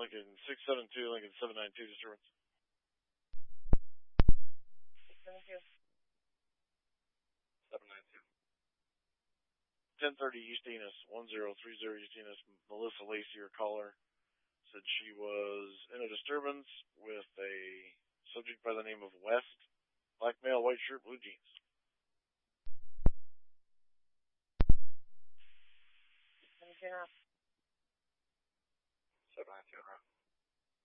Lincoln 672, Lincoln 792 disturbance. 672. 792. 1030 East Enos, 1030 East Enos. Melissa Lacey, her caller, said she was in a disturbance with a subject by the name of West. Black male, white shirt, blue jeans. 672.